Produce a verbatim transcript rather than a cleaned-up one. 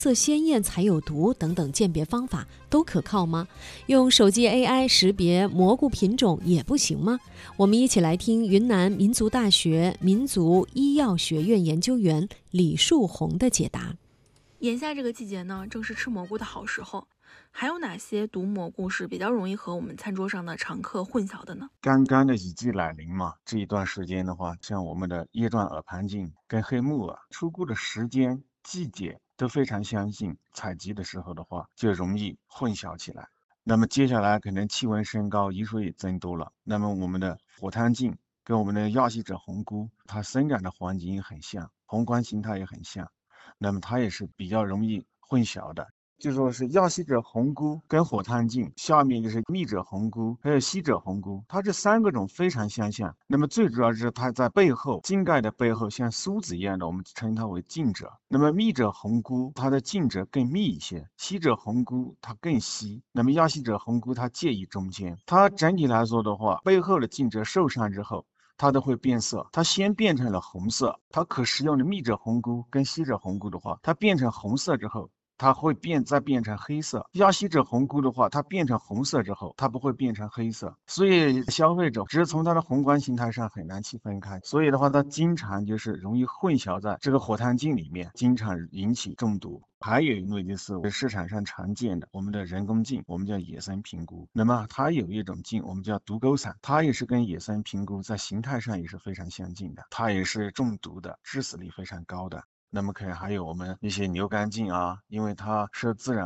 色鲜艳才有毒等等鉴别方法都可靠吗？用手机 A I 识别蘑菇品种也不行吗？我们一起来听云南民族大学民族医药学院研究员李树红的解答。 眼下这个季节呢，正是吃蘑菇的好时候。还有哪些毒蘑菇是比较容易和我们餐桌上的常客混淆的呢？ 刚刚的雨季来临嘛，这一段时间的话，像我们的叶状耳盘菌跟黑木耳出菇的时间、季节都非常相近，采集的时候的话就容易混淆起来。那么接下来可能气温升高，雨水也增多了，那么我们的火炭菌跟我们的亚细者红菇，它生长的环境也很像，宏观形态也很像，那么它也是比较容易混淆的。就说是亚细者红菇跟火炭菌，下面就是密者红菇，还有细者红菇，它这三个种非常相像。那么最主要是它在背后茎盖的背后像梳子一样的，我们称它为茎褶。那么密者红菇它的茎褶更密一些，细者红菇它更稀。那么亚细者红菇它介于中间。它整体来说的话，背后的茎褶受伤之后，它都会变色，它先变成了红色。它可食用的密者红菇跟细者红菇的话，它变成红色之后，它会变再变成黑色。亚细者红菇的话，它变成红色之后，它不会变成黑色，所以消费者只是从它的宏观形态上很难去分开。所以的话，它经常就是容易混淆在这个火炭菌里面，经常引起中毒。还有一类就是市场上常见的我们的人工菌，我们叫野生平菇。那么它有一种菌，我们叫毒钩伞，它也是跟野生平菇在形态上也是非常相近的，它也是中毒的，致死率非常高的。那么可能还有我们一些牛肝菌啊，因为它是自然